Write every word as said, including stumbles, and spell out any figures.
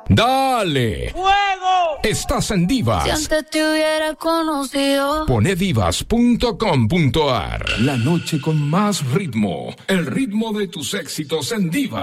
¡Dale! ¡Fuego! Estás en Divas. Si antes te hubiera conocido. Pone divas punto com punto a r. La noche con más ritmo. El ritmo de tus éxitos en Divas.